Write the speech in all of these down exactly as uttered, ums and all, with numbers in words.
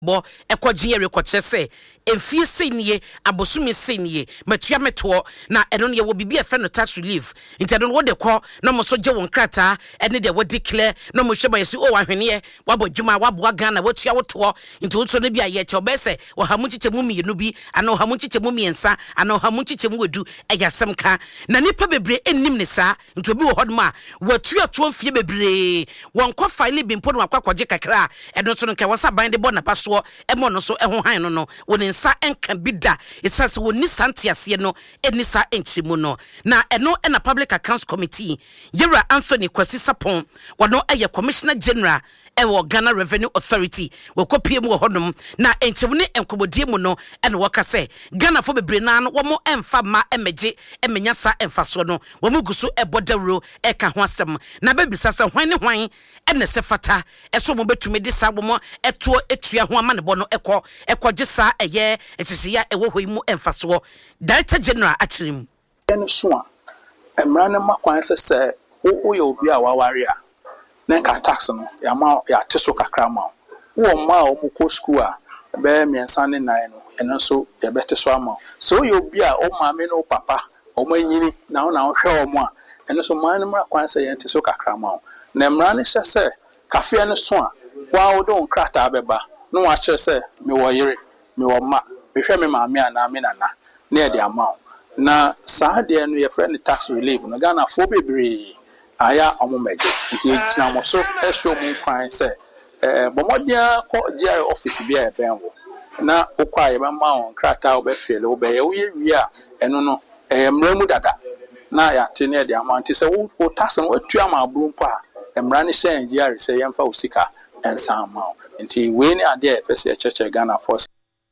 bo ekogye rekɔkyɛ sɛ emfie senie abosumi senie matua meto na ɛno ne wo bibia fɛ no tax relief nti ɛno wo de kɔ na mo so gye won krata ɛne de wo declare na mo hwɛ ba yesi o wahwene wabɔ dwuma waboa Ghana watua wo to nti wo so ne bia ye kyɛ obɛsɛ wo ha mu kyekyɛ mu mienu bi ana wo ha mu kyekyɛ mu miensa ana wo ha mu kyekyɛ mu wedu ɛyasɛm ka na nipa bebre ennim ne saa nti obi wo hodom a watua to mfie bebre won kɔ file bi mpo no akwakɔgye kakra ɛno so no ka wasa ban de bɔ na paso ɛmo no so ɛho han no no woni nsa enka bida esase woni sante ase no eni sa enchimu no na ɛno ɛna Public Accounts Committee Yera Anthony Kwasi Sapon wano ɛyɛ Commissioner General ɛwɔ Ghana Revenue Authority wɔkɔpie mu wɔ hodom na enchimu ne enkobodie mu no ɛna wɔka sɛ Ghana fo bebre na no wɔmo ɛmfa ma ɛmɛgye ɛmenya sa ɛmfa so no wɔmo guso ɛbɔ dawro ɛka ho asɛm na bebisa sɛ hwan ne hwan ɛna sɛ fata ɛso mo betumi de sa wɔmo ɛto etua ho ama ne bɔ no ɛkɔ ɛkɔgye sa ɛyɛ ɛkyesiya ɛwɔ hɔ mu ɛmfa so Director General Achirim ɛno so a ɛmra ne makwan sɛ sɛ wo yɛ obi a waware a na nka tax no ya ma ya teso kakra ma wo ma o mu ko school a be miensa ne nan no eno so ya bete so ama so yo bi a o ma me no papa o ma nyini na wo na wo hwe o mo a eno so man mra kwan se ya teso kakra ma na mra ne hye se kafe no so a wa wo don krata beba no wa kire se me wo yire me wo ma me hwe me ma me ana me nana na e de ama na saa de no ye friend tax relief no Ghana fo bebre aya omumeje nti tina mo so ehwo mu kwan se eh bomodia ko G R office bia e ben wo na okwa ye ba ma on krata wo be fele wo be ye wo ye wi a eno no eh mra mu dada na ya te ne de amount se wo tax no atu ama abru pa mra ne hye G R se yemfa wo sika ensan ma nti we ni ade e pese e cheche Ghana force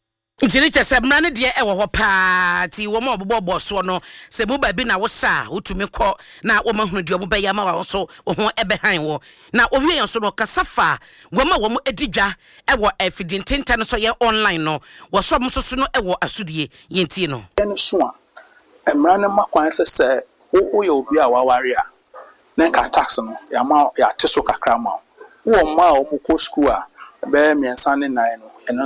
nti ne kyese mra ne de ɛwɔ hɔ paa ti wo ma obobɔ so no se mu ba bi na wo sa wotumi kɔ na wo ma hunu de obobɛ ya ma wo so wo ho ɛbɛ han wo na owie yɛn so no kasafa wo ma wo mu edidwa ɛwɔ afidintinta no so yɛ online no wo so mo so so no ɛwɔ asudie yɛnti no ɛno so a mra ne makwan sɛ sɛ wo yɛ obi a waware a na nka tax no ya ma ya teso kakra ma wo ma o mu kɔ school a be miensa ne nan no ɛno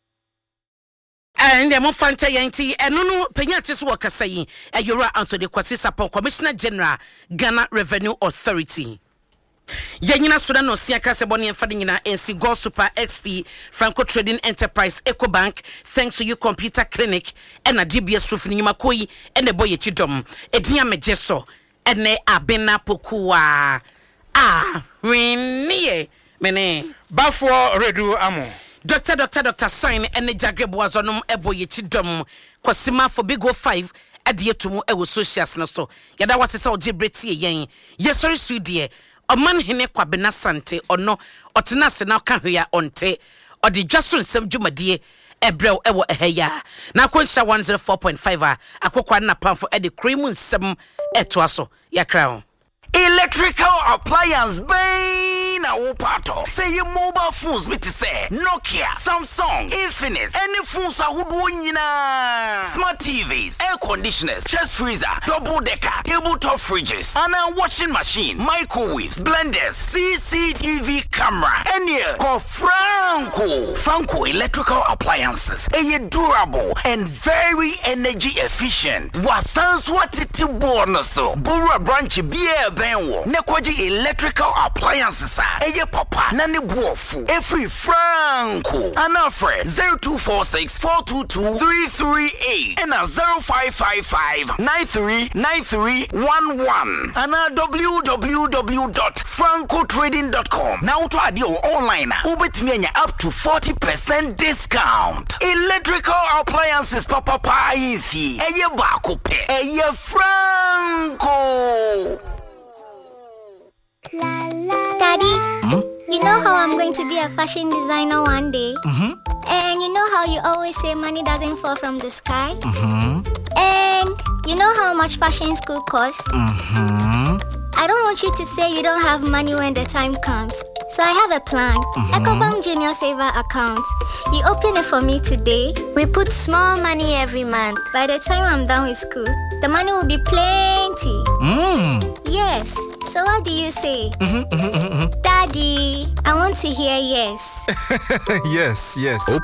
and the mo fanta yanti eno no panyate so wakasa yi Yera Anthony Kwasi Sapon Commissioner General Ghana Revenue Authority Yanyina so no siaka se boni emfa de nyina ensi Go Super X P Franco Trading Enterprise Ecobank thanks to you Computer Clinic and a D B S roof nyima koyi ene boye chidom edinya meje so ene abena pokua ah winnie mene bafo redu amo Doctor, doctor, doctor, sign and the Jagrebo was on Eboye Chidom, Kwasima for Big O five at the Etumu Ewo Socias Noso. Yada was a Jibreti yen. Yes, sorry, sweet dear. A man hine kwabena sante or no, or tenase now can hear on te, or the Jason Sem Juma dear, Ebrel Ewo Eheya. Now, Quensha one zero four point five, a Quakwana Pan for Eddie Creamun Sem Etwaso, ya crown. Electrical appliance bay na wopato. Say your mobile phones with say Nokia, Samsung, Infinix, any phones are wood winina. Smart T Vs, air conditioners, chest freezer, double decker, tabletop fridges, and a washing machine, microwaves, blenders, C C T V camera, and yeah, call Franco. Franco electrical appliances. A durable and very energy efficient. Wasans what it bonus so. Bora branch beer benwo. Nekwaji electrical appliances. Eye papa nani buofu. Every Franco. Anafre zero two four six four two two three three eight and a zero five five five nine three nine three one one and a w w w dot franco trading dot com. Now to add your online. Ubet up to forty percent discount. Electrical appliances papa pa ifi. Eye bako pe. Eye Franco. La, la, Daddy, hmm? You know how I'm going to be a fashion designer one day? Mm-hmm. And you know how you always say money doesn't fall from the sky? Mm-hmm. And you know how much fashion school costs? Mm-hmm. I don't want you to say you don't have money when the time comes. So I have a plan. Mm-hmm. Ecobank Junior Saver account. You open it for me today. We put small money every month. By the time I'm done with school, the money will be plenty. Mm. Yes. So what do you say? Mm-hmm, mm-hmm, mm-hmm. Daddy, I want to hear yes. Yes, yes.